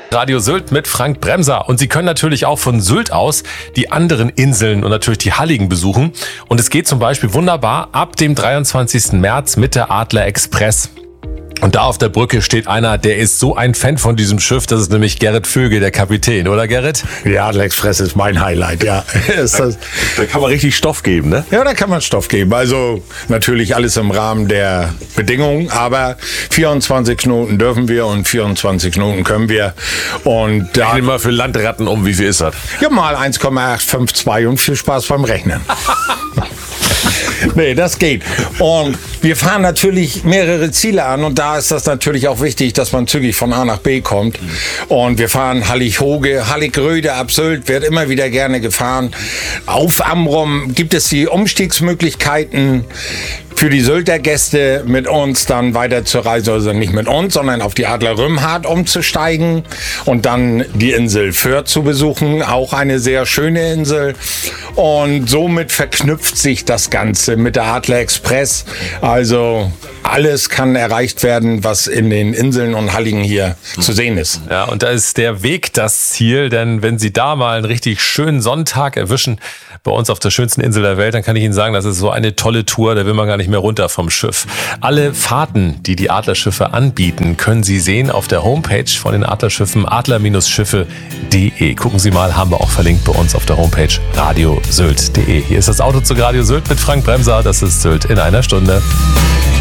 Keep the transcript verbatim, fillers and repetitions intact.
Radio Sylt mit Frank Bremser. Und Sie können natürlich auch von Sylt aus die anderen Inseln und natürlich die Halligen besuchen. Und es geht zum Beispiel wunderbar ab dem dreiundzwanzigsten März mit der Adler Express. Und da auf der Brücke steht einer, der ist so ein Fan von diesem Schiff, das ist nämlich Gerrit Vögel, der Kapitän, oder Gerrit? Die Adler Express ist mein Highlight, ja. Ist das, da kann man richtig Stoff geben, ne? Ja, da kann man Stoff geben. Also natürlich alles im Rahmen der Bedingungen, aber vierundzwanzig Knoten dürfen wir und vierundzwanzig Knoten können wir. Und da rechnen wir für Landratten um, wie viel ist das? Ja, mal eins Komma acht fünf zwei und viel Spaß beim Rechnen. Nee, das geht. Und wir fahren natürlich mehrere Ziele an und da ist das natürlich auch wichtig, dass man zügig von A nach B kommt. Und wir fahren Hallig-Hoge, Hallig-Röde ab Sylt, wird immer wieder gerne gefahren. Auf Amrum gibt es die Umstiegsmöglichkeiten für die Sylter Gäste mit uns dann weiter zur Reise, also nicht mit uns, sondern auf die Adler Rümhardt umzusteigen und dann die Insel Fürth zu besuchen, auch eine sehr schöne Insel. Und somit verknüpft sich das Ganze mit der Adler Express. Also alles kann erreicht werden, was in den Inseln und Halligen hier zu sehen ist. Ja, und da ist der Weg das Ziel, denn wenn Sie da mal einen richtig schönen Sonntag erwischen, bei uns auf der schönsten Insel der Welt, dann kann ich Ihnen sagen, das ist so eine tolle Tour, da will man gar nicht mehr runter vom Schiff. Alle Fahrten, die die Adlerschiffe anbieten, können Sie sehen auf der Homepage von den Adlerschiffen adler Schiffe punkt de. Gucken Sie mal, haben wir auch verlinkt bei uns auf der Homepage radio sylt punkt de. Hier ist das Auto zu Radio Sylt mit Frank Bremser, das ist Sylt in einer Stunde.